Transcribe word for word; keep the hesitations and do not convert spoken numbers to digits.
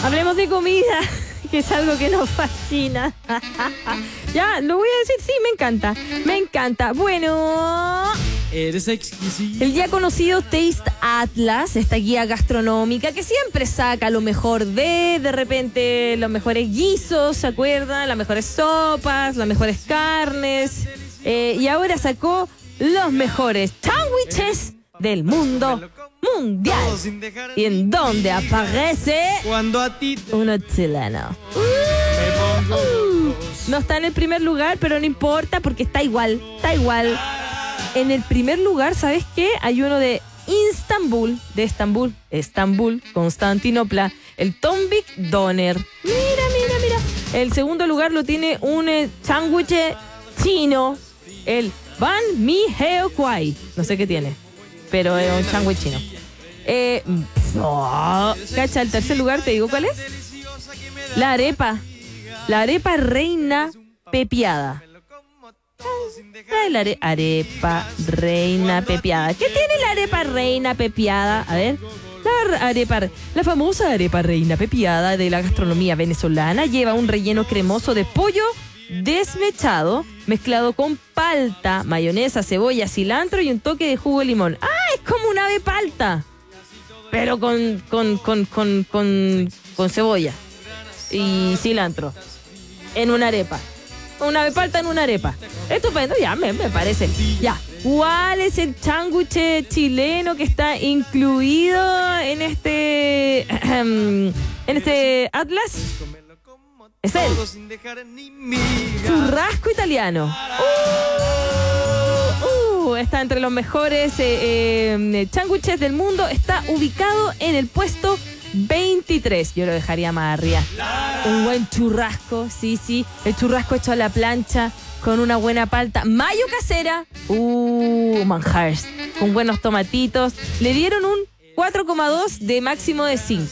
Hablemos de comida, que es algo que nos fascina. Ya, lo voy a decir, sí, me encanta. Me encanta. Bueno, Eres exquisito. el ya conocido Taste Atlas, esta guía gastronómica que siempre saca lo mejor de, de repente, los mejores guisos, ¿se acuerdan? Las mejores sopas, las mejores carnes. Eh, y ahora sacó los mejores sándwiches del mundo mundial. Y en donde aparece Cuando a ti te uno chileno. me pongo Uh, no está en el primer lugar, pero no importa porque está igual, está igual. En el primer lugar, ¿sabes qué? Hay uno de Istanbul, de Estambul, Estambul, Constantinopla, el Tombik Doner. Mira, mira, mira. El segundo lugar lo tiene un eh, sándwich chino, el Ban Mi Heo Kwai. No sé qué tiene, pero es un sándwich chino. Eh, oh, cacha, el tercer lugar, ¿te digo cuál es? La arepa. La arepa reina pepiada. Trae la are- arepa reina pepiada. ¿Qué tiene la arepa reina pepiada? A ver. La arepa, la famosa arepa reina pepiada de la gastronomía venezolana lleva un relleno cremoso de pollo desmechado, mezclado con palta, mayonesa, cebolla, cilantro y un toque de jugo de limón. ¡Ah! Es como un ave palta, pero con, con, con, con, con, con cebolla y cilantro en una arepa. Una ave palta en una arepa. Estupendo, ya me, me parece. Ya. ¿Cuál es el sándwich chileno que está incluido en este en este Atlas? Es el churrasco italiano. Uh, uh, está entre los mejores eh, eh, sándwiches del mundo. Está ubicado en el puesto veintitrés. Yo lo dejaría más arriba. Un buen churrasco, sí, sí. El churrasco hecho a la plancha con una buena palta. Mayo casera. Uh, manjars. Con buenos tomatitos. Le dieron un cuatro coma dos de máximo de cinco.